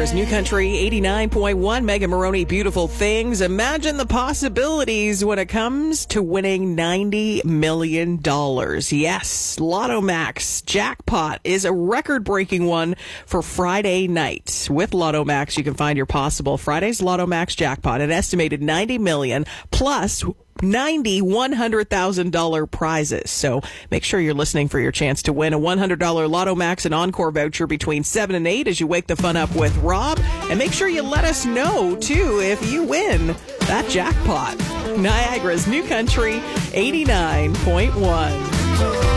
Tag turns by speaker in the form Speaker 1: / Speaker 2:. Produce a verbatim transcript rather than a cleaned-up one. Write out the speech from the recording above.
Speaker 1: Niagara's New Country eighty-nine point one. Megan Maroney, Beautiful Things. Imagine the possibilities when it comes to winning ninety million dollars. Yes, Lotto Max jackpot is a record-breaking one for Friday night. With Lotto Max, you can find your possible Friday's Lotto Max jackpot, an estimated ninety million dollars plus ninety one hundred thousand dollars prizes. So make sure you're listening for your chance to win a one hundred dollars Lotto Max and Encore voucher between seven and eight as you wake the fun up with Rob. And make sure you let us know, too, if you win that jackpot. Niagara's New Country eighty-nine point one.